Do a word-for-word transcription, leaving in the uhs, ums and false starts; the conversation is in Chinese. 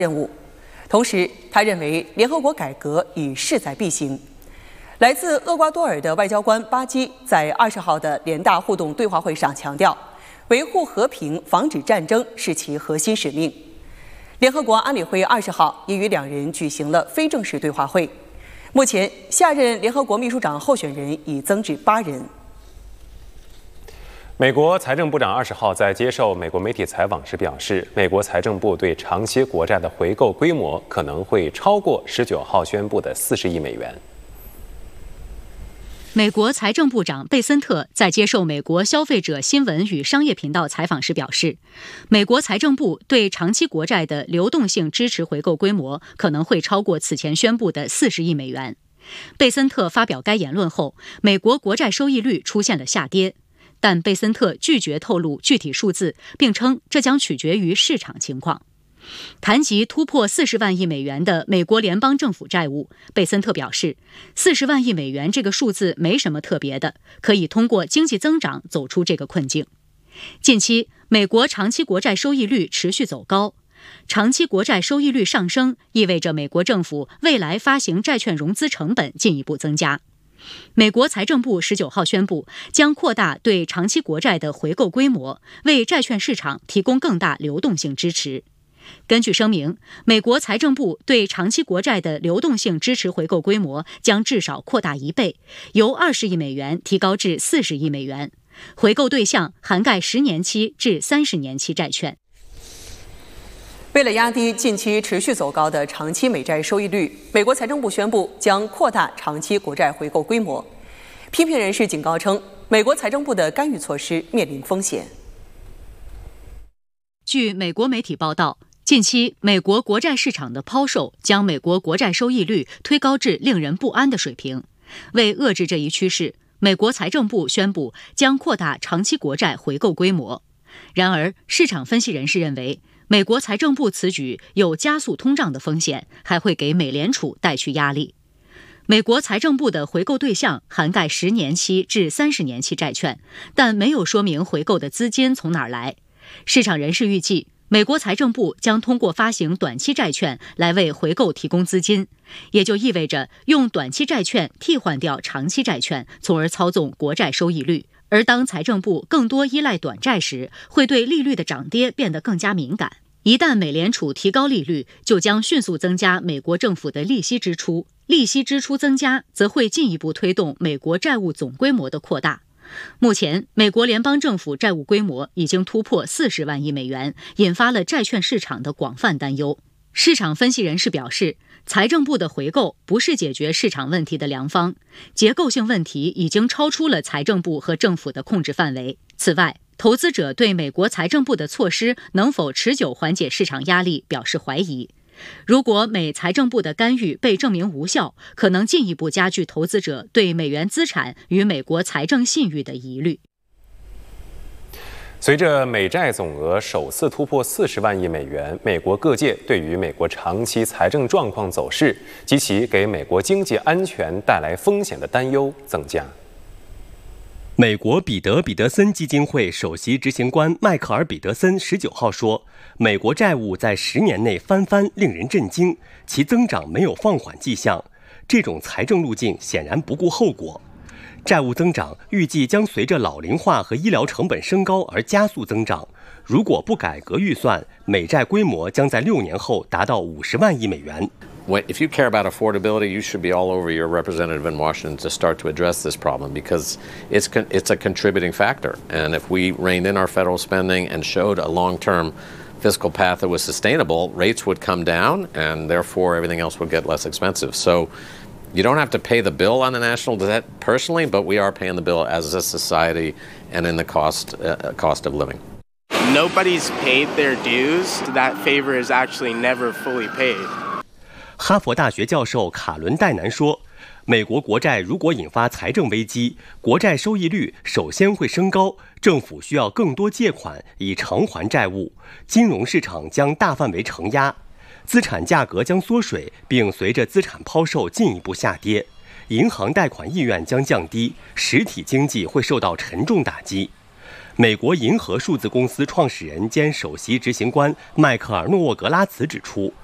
任务。同时，他认为联合国改革已势在必行。来自厄瓜多尔的外交官巴基在二十号的联大互动对话会上强调，维护和平、防止战争是其核心使命。联合国安理会二十号也与两人举行了非正式对话会。目前，下任联合国秘书长候选人已增至八人。 美国财政部长二十号在接受美国媒体采访时表示，美国财政部对长期国债的回购规模可能会超过十九号宣布的四十亿美元。 美国财政部长贝森特在接受美国消费者新闻与商业频道采访时表示，美国财政部对长期国债的流动性支持回购规模可能会超过此前宣布的四十亿美元。贝森特发表该言论后，美国国债收益率出现了下跌，但贝森特拒绝透露具体数字，并称这将取决于市场情况。谈及突破四十万亿美元的美国联邦政府债务，贝森特表示，四十万亿美元这个数字没什么特别的，可以通过经济增长走出这个困境。近期，美国长期国债收益率持续走高，长期国债收益率上升意味着美国政府未来发行债券融资成本进一步增加。美国财政部十九号宣布，将扩大对长期国债的回购规模，为债券市场提供更大流动性支持。根据声明，美国财政部对长期国债的流动性支持回购规模将至少扩大一倍，由二十亿美元提高至四十亿美元。回购对象涵盖十年期至三十年期债券。 为了压低近期持续走高的长期美债收益率，美国财政部宣布将扩大长期国债回购规模。批评人士警告称，美国财政部的干预措施面临风险。 据美国媒体报道，近期美国国债市场的抛售将美国国债收益率推高至令人不安的水平。为遏制这一趋势，美国财政部宣布将扩大长期国债回购规模。然而，市场分析人士认为，美国财政部此举有加速通胀的风险，还会给美联储带去压力。美国财政部的回购对象涵盖十年期至三十年期债券，但没有说明回购的资金从哪儿来。市场人士预计，美国财政部将通过发行短期债券来为回购提供资金，也就意味着用短期债券替换掉长期债券，从而操纵国债收益率。而当财政部更多依赖短债时，会对利率的涨跌变得更加敏感。一旦美联储提高利率，就将迅速增加美国政府的利息支出，利息支出增加则会进一步推动美国债务总规模的扩大。目前，美国联邦政府债务规模已经突破四十万亿美元，引发了债券市场的广泛担忧。市场分析人士表示，财政部的回购不是解决市场问题的良方，结构性问题已经超出了财政部和政府的控制范围。此外，投资者对美国财政部的措施能否持久缓解市场压力表示怀疑。如果美财政部的干预被证明无效，可能进一步加剧投资者对美元资产与美国财政信誉的疑虑。 随着美债总额首次突破四十万亿美元，美国各界对于美国长期财政状况走势及其给美国经济安全带来风险的担忧增加。 美国彼得·彼得森基金会首席执行官迈克尔·彼得森十九号说，美国债务在十年内翻番令人震惊，其增长没有放缓迹象。这种财政路径显然不顾后果。债务增长预计将随着老龄化和医疗成本升高而加速增长。如果不改革预算，美债规模将在六年后达到五十万亿美元。 If you care about affordability, you should be all over your representative in Washington to start to address this problem because it's con- it's a contributing factor. And if we reined in our federal spending and showed a long-term fiscal path that was sustainable, rates would come down and therefore everything else would get less expensive. So you don't have to pay the bill on the national debt personally, but we are paying the bill as a society and in the cost uh, cost of living. Nobody's paid their dues. That favor is actually never fully paid. 哈佛大学教授卡伦·戴南说，美国国债如果引发财政危机，国债收益率首先会升高，政府需要更多借款以偿还债务，金融市场将大范围承压，资产价格将缩水，并随着资产抛售进一步下跌，银行贷款意愿将降低，实体经济会受到沉重打击。美国银河数字公司创始人兼首席执行官迈克尔·诺沃格拉茨指出，